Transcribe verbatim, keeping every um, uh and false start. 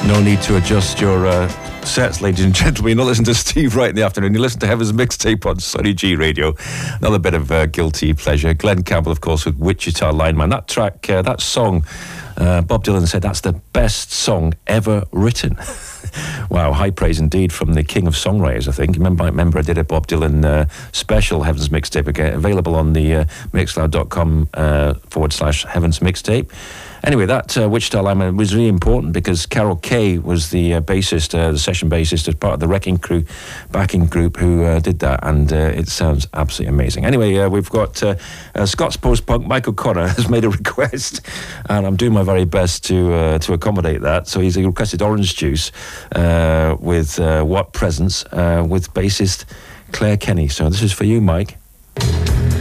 No need to adjust your uh, sets, ladies and gentlemen. You're not listening to Steve Wright in the afternoon. You listen to Heaven's Mixtape on Sunny G Radio. Another bit of uh, guilty pleasure. Glenn Campbell, of course, with Wichita Lineman. That track, uh, that song, uh, Bob Dylan said that's the best song ever written. Wow, high praise indeed from the king of songwriters, I think. Remember, I remember I did a Bob Dylan uh, special Heaven's Mixtape, again, available on the uh, mixcloud.com uh, forward slash Heaven's Mixtape. Anyway, that uh, Wichita Lineman was really important because Carol Kay was the uh, bassist, uh, the session bassist as part of the Wrecking Crew backing group who uh, did that, and uh, it sounds absolutely amazing. Anyway, uh, we've got uh, uh, Scots post-punk Michael Connor has made a request, and I'm doing my very best to uh, to accommodate that. So he's requested Orange Juice uh, with uh, What Presents uh, with bassist Claire Kenny. So this is for you, Mike.